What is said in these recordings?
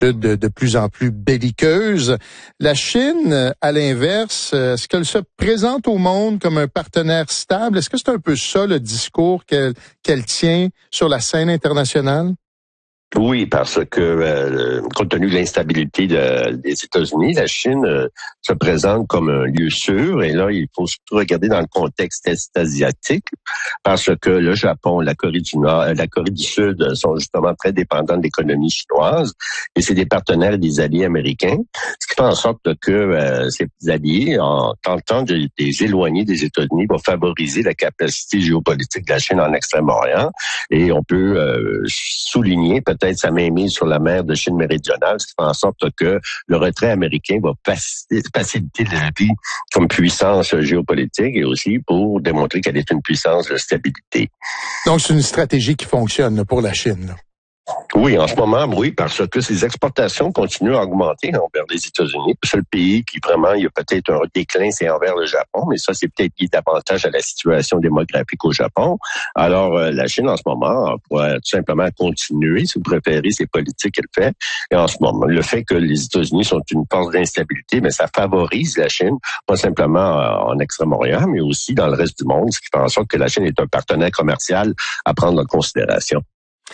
de plus en plus belliqueuse. La Chine, à l'inverse, est-ce qu'elle se présente au monde comme un partenaire stable? Est-ce que c'est un peu ça le discours qu'elle tient sur la scène internationale? Oui, parce que compte tenu de l'instabilité des États-Unis, la Chine se présente comme un lieu sûr. Et là, il faut surtout regarder dans le contexte est-asiatique, parce que le Japon, la Corée du Nord, la Corée du Sud sont justement très dépendants de l'économie chinoise. Et c'est des partenaires et des alliés américains, ce qui fait en sorte que ces alliés, en tentant de les éloigner des États-Unis, vont favoriser la capacité géopolitique de la Chine en Extrême-Orient. Et on peut souligner peut-être sa mainmise sur la mer de Chine méridionale, ce qui fait en sorte que le retrait américain va faciliter la vie comme puissance géopolitique et aussi pour démontrer qu'elle est une puissance de stabilité. Donc, c'est une stratégie qui fonctionne pour la Chine, là. Oui, en ce moment, oui, parce que ces exportations continuent à augmenter envers les États-Unis. Le seul pays qui vraiment, il y a peut-être un déclin, c'est envers le Japon, mais ça, c'est peut-être lié davantage à la situation démographique au Japon. Alors, la Chine, en ce moment, pourrait tout simplement continuer, si vous préférez, ses politiques qu'elle fait. Et en ce moment, le fait que les États-Unis sont une force d'instabilité, mais ça favorise la Chine, pas simplement en Extrême-Orient, mais aussi dans le reste du monde, ce qui fait en sorte que la Chine est un partenaire commercial à prendre en considération.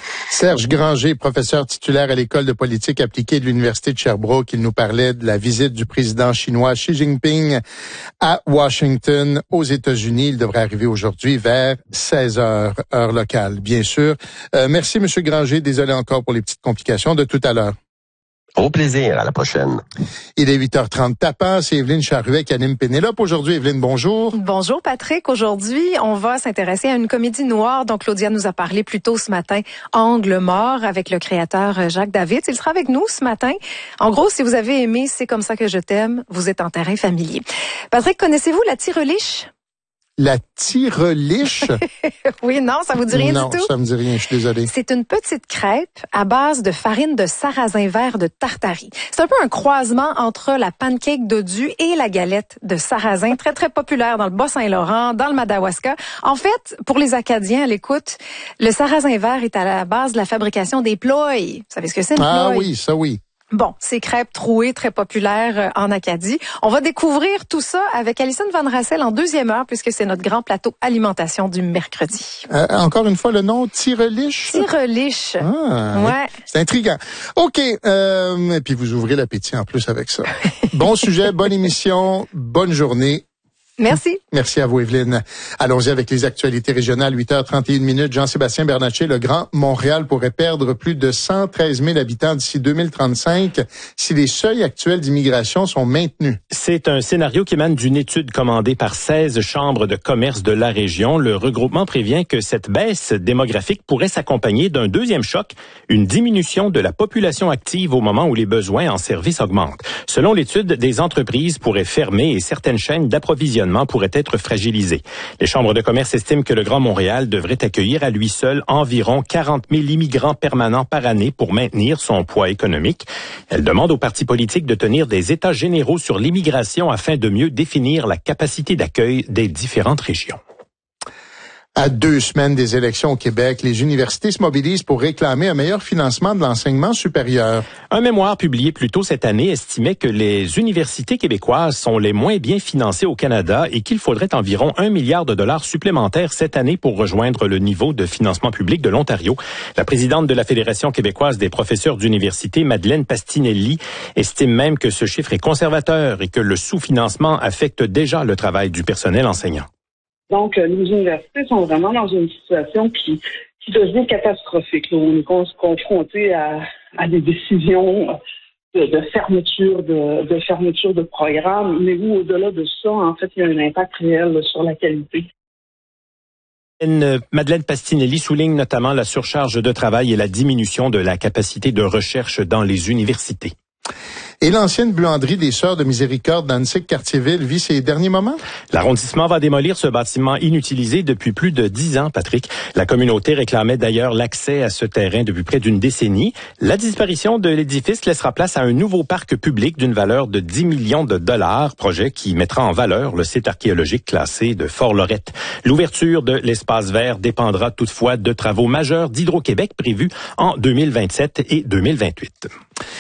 Serge Granger, professeur titulaire à l'École de politique appliquée de l'Université de Sherbrooke, il nous parlait de la visite du président chinois Xi Jinping à Washington, aux États-Unis. Il devrait arriver aujourd'hui vers 16h, heure locale, bien sûr. Merci, Monsieur Granger. Désolé encore pour les petites complications de tout à l'heure. Au plaisir, à la prochaine. Il est 8h30 tapant, c'est Evelyne Charruet qui anime Pénélope. Aujourd'hui, Evelyne, bonjour. Bonjour Patrick. Aujourd'hui, on va s'intéresser à une comédie noire dont Claudia nous a parlé plus tôt ce matin, Angle mort, avec le créateur Jacques David. Il sera avec nous ce matin. En gros, si vous avez aimé C'est comme ça que je t'aime, vous êtes en terrain familier. Patrick, connaissez-vous la tireliche? La tireliche? Oui, non, ça vous dit rien du tout? Non, ça me dit rien, je suis désolé. C'est une petite crêpe à base de farine de sarrasin vert de Tartarie. C'est un peu un croisement entre la pancake dodu et la galette de sarrasin, très, très populaire dans le Bas-Saint-Laurent, dans le Madawaska. En fait, pour les Acadiens à l'écoute, le sarrasin vert est à la base de la fabrication des ploys. Vous savez ce que c'est, une ploy? Ah oui, ça oui. Bon, ces crêpes trouées, très populaires en Acadie. On va découvrir tout ça avec Alison Van Rassel en deuxième heure, puisque c'est notre grand plateau alimentation du mercredi. Encore une fois, le nom, tireliche? Tireliche. Ah, ouais. C'est intriguant. OK. Et puis vous ouvrez l'appétit en plus avec ça. Bon sujet, bonne émission, bonne journée. Merci. Merci à vous, Evelyne. Allons-y avec les actualités régionales. 8h31. Jean-Sébastien Bernatchez, le Grand Montréal pourrait perdre plus de 113 000 habitants d'ici 2035 si les seuils actuels d'immigration sont maintenus. C'est un scénario qui émane d'une étude commandée par 16 chambres de commerce de la région. Le regroupement prévient que cette baisse démographique pourrait s'accompagner d'un deuxième choc, une diminution de la population active au moment où les besoins en services augmentent. Selon l'étude, des entreprises pourraient fermer et certaines chaînes d'approvisionnement pourraient être fragilisées. Les chambres de commerce estiment que le Grand Montréal devrait accueillir à lui seul environ 40 000 immigrants permanents par année pour maintenir son poids économique. Elles demandent aux partis politiques de tenir des états généraux sur l'immigration afin de mieux définir la capacité d'accueil des différentes régions. À 2 semaines des élections au Québec, les universités se mobilisent pour réclamer un meilleur financement de l'enseignement supérieur. Un mémoire publié plus tôt cette année estimait que les universités québécoises sont les moins bien financées au Canada et qu'il faudrait environ 1 milliard de dollars supplémentaires cette année pour rejoindre le niveau de financement public de l'Ontario. La présidente de la Fédération québécoise des professeurs d'université, Madeleine Pastinelli, estime même que ce chiffre est conservateur et que le sous-financement affecte déjà le travail du personnel enseignant. Donc, nos universités sont vraiment dans une situation qui devient catastrophique. Là, on est confronté à des décisions de fermeture de programmes, mais où, au-delà de ça, en fait, il y a un impact réel sur la qualité. Madeleine Pastinelli souligne notamment la surcharge de travail et la diminution de la capacité de recherche dans les universités. Et l'ancienne buanderie des Sœurs de Miséricorde d'Annecy-Cartierville vit ses derniers moments? L'arrondissement va démolir ce bâtiment inutilisé depuis plus de 10 ans, Patrick. La communauté réclamait d'ailleurs l'accès à ce terrain depuis près d'une décennie. La disparition de l'édifice laissera place à un nouveau parc public d'une valeur de 10 millions de dollars, projet qui mettra en valeur le site archéologique classé de Fort-Lorette. L'ouverture de l'espace vert dépendra toutefois de travaux majeurs d'Hydro-Québec prévus en 2027 et 2028.